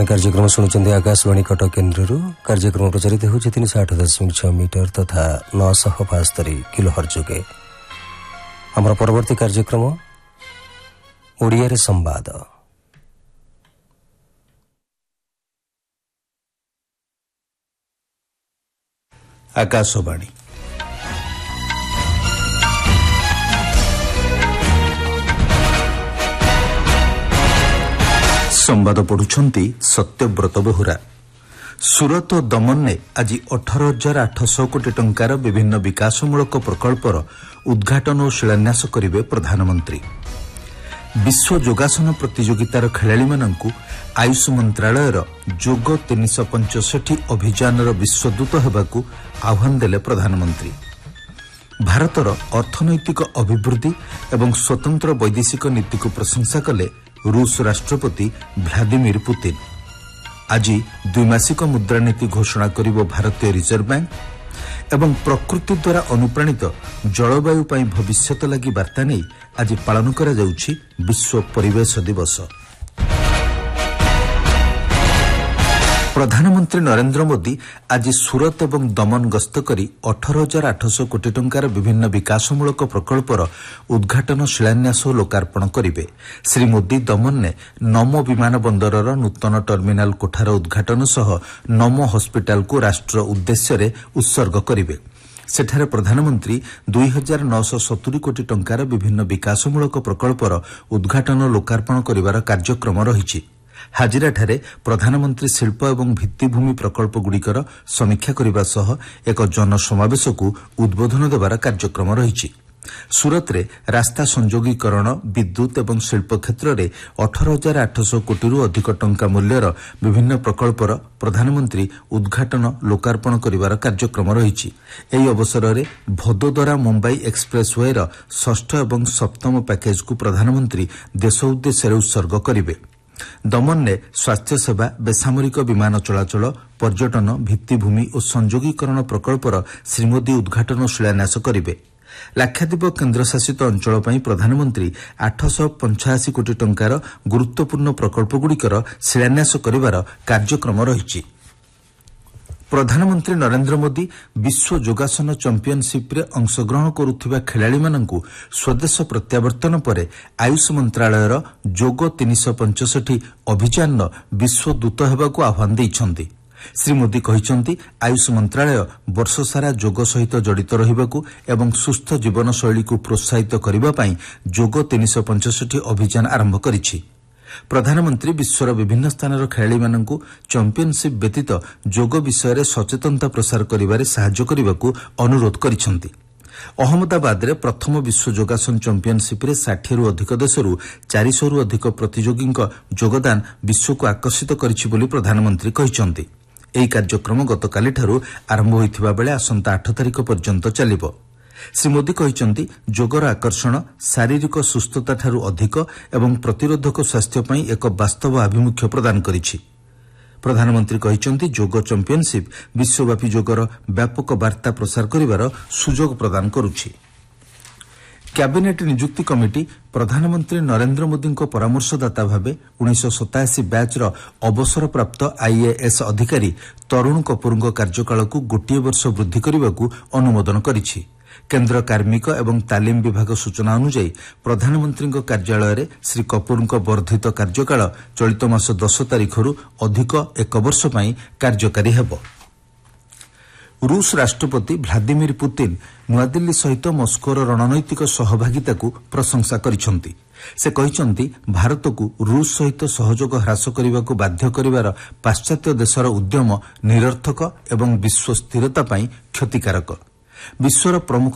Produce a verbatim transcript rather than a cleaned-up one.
आपने कार्यक्रम शुणुंट आकाशवाणी कटक केन्द्र कार्यक्रम प्रचारित हो तीन सौ आठ दशमिक छह मीटर तथा नौ सौ पास्तरी किलो हर्जुगे आमर परवर्ती कार्यक्रम ओडिया रे संवाद। आकाशवाणी संवाद पढ़ुछंती सत्यव्रत बेहुरा। सूरत और दमन ने आज अठारह हजार आठश कोटी टंकार विभिन्न विकासमूलक प्रकल्पर उद्घाटन और शिलान्यास करिवे प्रधानमंत्री। विश्व योगासन प्रतियोगितार खेलाड़ी मानंकु आयुष मंत्रालयर जोग तीन सौ पंचसठी अभियान विश्वदूत हेबाकु आह्वान देले प्रधानमंत्री। भारतर अर्थनैतिक अभिवृद्धि एवं स्वतंत्र वैदेशिक नीति को प्रशंसा कले रूस राष्ट्रपति व्लादिमीर पुतिन। आज द्विमासिक मुद्रानीति घोषणा करिवो भारतीय रिजर्व बैंक एवं प्रकृति द्वारा अनुप्राणित जलवायु पाई भविष्यत लगी वार्ता नहीं आज पालन करा जाउछि विश्व परिवेश दिवस। प्रधानमंत्री नरेंद्र मोदी आज सूरत एवं दमन गस्त करी अठारह हजार आठश कोटी टंकार विभिन्न विकासमूलक प्रकल्पर उद्घाटन शिलान्यास और लोकार्पण करिवे। श्री मोदी दमन ने नमो विमान बंदरर नूतन टर्मिनाल कोठार उद्घाटन सह नमो हॉस्पिटल को राष्ट्र उद्देश्य उत्सर्ग करिवे। सेठारे प्रधानमंत्री दुई हजार नौश सतुरी कोटी टंकार विभिन्न विकासमूलक प्रकल्पर उद्घाटन और लोकार्पण करिवार कार्यक्रम रहिछि। हाजिराठारे प्रधानमंत्री शिल्प एवं भित्तिभूमि प्रकल्प गुड़िकर समीक्षा करने सह एक जनसमावेश को उद्बोधन देवार कार्यक्रम रहिछि। सूरत रे रास्ता संयोगीकरण विद्युत एवं शिल्प क्षेत्र में अठारह हजार आठश कोटी अधिक टंका मूल्यर विभिन्न प्रकल्पर प्रधानमंत्री उद्घाटन लोकार्पण करिवार कार्यक्रम रहिछि। एही अवसर में भदोदरा मुंबई एक्सप्रेसवे षष्ठ एवं सप्तम पैकेज को प्रधानमंत्री देश उद्देश्य उत्सर्ग करिवे। दमन ने स्वास्थ्य सेवा बेसामरिक विमान चलाचल पर्यटन भित्तिभूमि और संयोगीकरण प्रकल्पर श्री मोदी उद्घाटन और शिलान्यास करिवे। लाक्षाद्वीप केन्द्रशासित अंचल पर प्रधानमंत्री आठश पंचाशी कोटी टंकार गुरुत्वपूर्ण प्रकल्पगुड़िकर शिलान्यास करिवार कार्यक्रम रहिछि। प्रधानमंत्री नरेंद्र मोदी विश्व योगासन चैंपियनशिप रे अंशग्रहण करुथिबा खेलाड़ी मानंकु स्वदेश प्रत्यावर्तन परे आयुष मंत्रालयर जोग तीन सौ पंचसठी अभियान विश्वदूत हेबाकु आह्वान दैछन्ति। श्री मोदी कहिसंति आयुष मंत्रालय वर्ष सारा जोग सहित जड़ित रहिबाकु एवं सुस्थ जीवन शैली को प्रोत्साहित करिबा पई जोग तीन सौ पंचसठी अभियान आरंभ करिछि। प्रधानमंत्री विश्वर विभिन्न स्थानर खेलाड़ी मानंकु चैंपियनशिप व्यतीत जोग विषय में सचेतनता प्रसार करिबारे साहाय्य करिबाकु अनुरोध करिसंति। अहमदाबाद रे प्रथम विश्व योगासन चैंपियनशिप रे साठ रु अधिक देशरू चार सौ रु अधिक प्रतियोगी योगदान विश्व को आकर्षित करिछि बोली प्रधानमंत्री कहिसंति। एही कार्यक्रम गतकाली ठारू आरंभ होइथिबा बेले आसंता आठ तारिख पर्यंत चलिबो। श्री मोदी कहिसंति जोगर आकर्षण शारीरिक सुस्थता ठारू अधिक एवं प्रतिरोधक स्वास्थ्य पई एक वास्तव आभिमुख्य प्रदान करिछि। प्रधानमंत्री कहिसंति जोग चैंपियनशिप विश्वव्यापी जोगर व्यापक वार्ता प्रसार करिवार सुजोग प्रदान करुछि। कैबिनेट नियुक्ति कमिटी प्रधानमंत्री नरेंद्र मोदी परामर्शदाता भावे उन्नीस सतासी बैचर अवसरप्राप्त आईएएस अधिकारी तरुण कपूर कार्यकाल को गोटे वर्ष वृद्धि करने को अनुमोदन करिछि। केन्द्र कार्मिक एवं तालीम विभाग सूचना अनुसार प्रधानमंत्री कार्यालय रे श्री कपूर वर्धित कार्यकाल चलित मास दस तारिख अधिक एक वर्ष पई कार्यकारी हेबो। रूस राष्ट्रपति व्लादिमीर पुतिन नुआदिल्ली सहित मस्कोर रणनैतिक सहभागिता को प्रशंसा करिसंति। से कहिसंति भारत को रूस सहित सहयोग ह्रास करने को बाध्य करिवार पाश्चात्य देशर उद्यम निरर्थक एवं विश्व स्थिरता पई क्षतिकारक। विश्वर प्रमुख